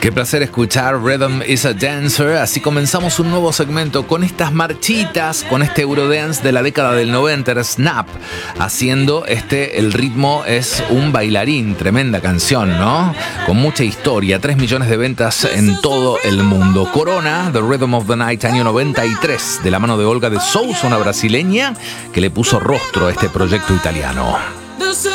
Qué placer escuchar Rhythm is a Dancer. Así comenzamos un nuevo segmento con estas marchitas, con este Eurodance de la década del 90, era Snap, haciendo el ritmo es un bailarín. Tremenda canción, ¿no? Con mucha historia, 3 millones de ventas en todo el mundo. Corona, The Rhythm of the Night, año 93, de la mano de Olga de Sousa, una brasileña que le puso rostro a este proyecto italiano.